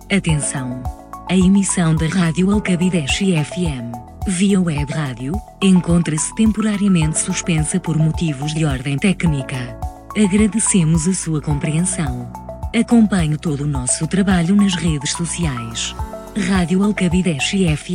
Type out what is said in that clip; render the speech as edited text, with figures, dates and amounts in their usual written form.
Atenção! A emissão da Rádio Alcabideche FM, via web rádio, encontra-se temporariamente suspensa por motivos de ordem técnica. Agradecemos a sua compreensão. Acompanhe todo o nosso trabalho nas redes sociais. Rádio Alcabideche FM.